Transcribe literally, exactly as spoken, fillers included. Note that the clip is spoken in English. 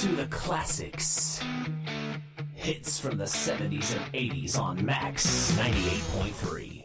to the classics. Hits from the seventies and eighties on Max ninety-eight point three.